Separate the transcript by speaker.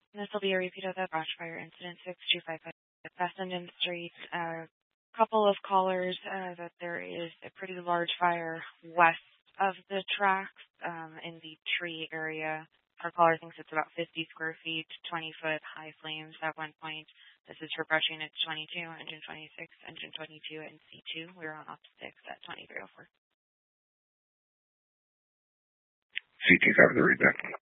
Speaker 1: This will be a repeat of the brush fire incident 6255 Fessenden Street. A couple of callers that there is a pretty large fire west of the tracks in the tree area. Our caller thinks it's about 50 square feet, 20-foot high flames at one point. This is for brushing at 22, engine 26, engine 22, and C2. We're on op 6 at 2304.
Speaker 2: C2 cover the read back.